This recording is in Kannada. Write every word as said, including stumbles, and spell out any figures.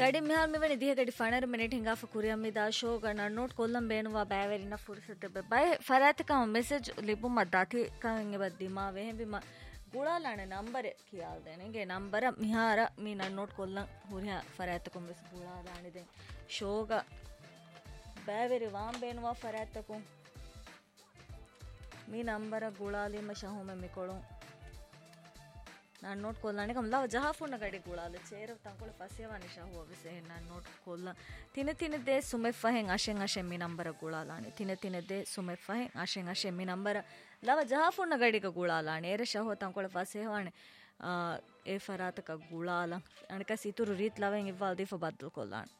ಗಡಿ ಮಿಹಾಲ್ ಮಿವನಿ ದಿಹ ಗಡಿ ಫಣರ್ ಮಿನಿಟ್ ಹಿಂಗಾಫ ಕುರಿಯಮ್ಮಿ ದಾ show Gana note Kollam ಬೇನುವಾ ಬ್ಯಾವೆರಿನ ಫುರ್ಸತೆ be by ಫರಾತ ಕಮ ಮೆಸೇಜ್ ಲಿಬು ಮದ್ದಾತಿ ಕಂ ಎ ಬದ್ದಿ ಮಾ ವೆಹೆ ಬಿಮ ಗುಳಾಲಾಣೆ ನಂಬರ್ ಕಿಯಾಲ್ ದೇನೆಗೆ ನಂಬರ ಮಿಹಾರ ಮೀ ನನ್ ನೋಟ್ ಕೊಲ್ಲಂ ಹುರಿಯ ಫರಾತ ಕಮ ವೆಸ್ ಗುಳಾಲಾಣೆ ದೆ ಶೋಗ ಬ್ಯಾವೆರಿ ವಾಂ ಬೇನುವಾ ಫರಾತ ಕು ಮೀ ನಂಬರ ಗುಳಾಲಿಮ ಶಹುಮೆ ಮಿಕೊಳು ನಾನು ನೋಟ್ ಕೊಲ್ಲಾನೆ ಕಮ್ ಲವ ಜಹಾಫುನ ಗಡಿ ಗುಳಾಲ ಚೇರ ತಂಕೊಳ ಫಸಿಯವಾನಿ ಶಹು ಅವಿಸೆ ನಾನು ನೋಟ್ ಕೊಲ್ಲ ತಿನ ತಿನದೆ ಸುಮೆ ಫಹೆಂ ಅಶೆಂ ಅಶೆಂ ಮಿ ನಂಬರ ಗುಳಾಲಾನಿ ತಿನ ತಿನದೆ ಸುಮೆ ಫಹೆಂ ಅಶೆಂ ಅಶೆಂ ಮಿ ನಂಬರ ಲವ ಜಹಾಫುನ ಗಡಿ ಗ ಗುಳಾಲಾನಿ ಏರ ಶಹು ತಂಕೊಳ ಫಸಿಯವಾನಿ ಏ ಫರಾತಕ ಗುಳಾಲ ಅಣಕ ಸಿತುರು ರೀತ್ ಲವೆಂ ಇವ್ವಾಲ್ ದಿಫ ಬದ್ದು ಕೊಲ್ಲಾನ